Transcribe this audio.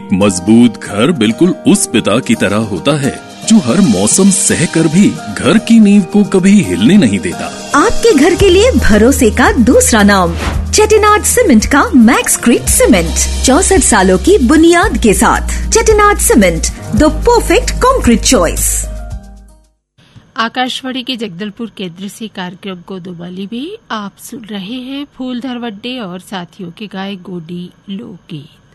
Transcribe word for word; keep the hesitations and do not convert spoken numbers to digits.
एक मजबूत घर बिल्कुल उस पिता की तरह होता है जो हर मौसम सह कर भी घर की नींव को कभी हिलने नहीं देता। आपके घर के लिए भरोसे का दूसरा नाम चेटिनाड सीमेंट का मैक्सक्रीट सीमेंट, चौसठ सालों की बुनियाद के साथ। Chettinad cement, the perfect concrete choice. Akashvani के जगदलपुर केंद्र से कार्यक्रम गोदोबाली में आप सुन रहे हैं फूलधर वड्डे और साथियों के गाए गोडी लोकगीत।